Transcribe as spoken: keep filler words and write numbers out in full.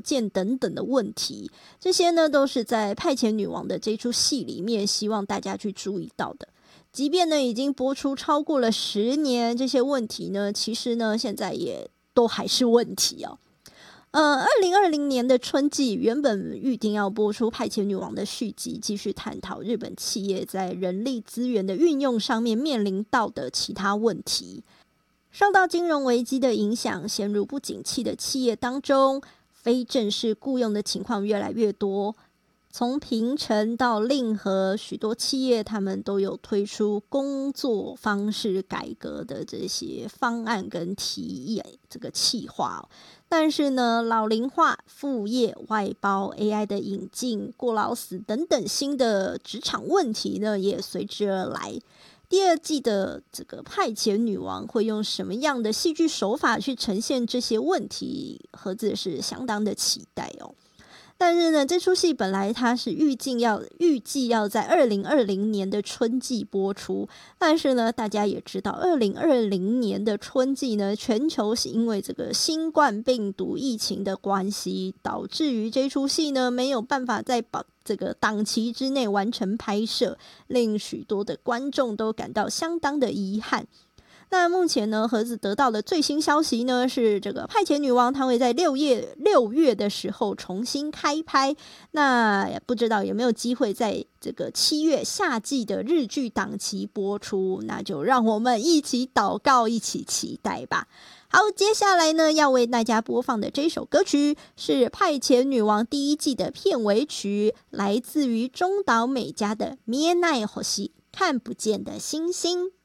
件等等的问题，这些呢都是在《派遣女王》的这出戏里面希望大家去注意到的。即便呢已经播出超过了十年，这些问题呢其实呢现在也都还是问题哦。呃，二零二零年的春季原本预定要播出《派遣女王》的续集，继续探讨日本企业在人力资源的运用上面面临到的其他问题。受到金融危机的影响，陷入不景气的企业当中，非正式雇用的情况越来越多。从平成到令和，许多企业他们都有推出工作方式改革的这些方案跟提议，这个企划、哦、但是呢，老龄化、副业、外包、A I 的引进、过劳死等等新的职场问题呢，也随之而来。第二季的这个派遣女王会用什么样的戏剧手法去呈现这些问题，盒子是相当的期待哦。但是呢，这出戏本来它是预计要预计要在二零二零年的春季播出，但是呢，大家也知道，二零二零年的春季呢，全球是因为这个新冠病毒疫情的关系，导致于这出戏呢没有办法在保这个档期之内完成拍摄，令许多的观众都感到相当的遗憾。那目前呢，盒子得到的最新消息呢，是这个《派遣女王》它会在六月六月的时候重新开拍，那也不知道有没有机会在这个七月夏季的日剧档期播出，那就让我们一起祷告，一起期待吧。好，接下来呢，要为大家播放的这首歌曲是《派遣女王》第一季的片尾曲，来自于中岛美嘉的《見えない星》，看不见的星星。